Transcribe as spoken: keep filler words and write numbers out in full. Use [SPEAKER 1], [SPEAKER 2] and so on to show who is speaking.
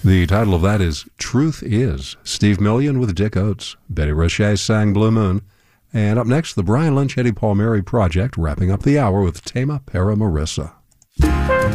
[SPEAKER 1] The title of that is Truth Is. Steve Million with Dick Oates. Betty Roche sang Blue Moon. And up next, the Brian Lynch, Eddie Palmieri Project, wrapping up the hour with Tema Para Marissa.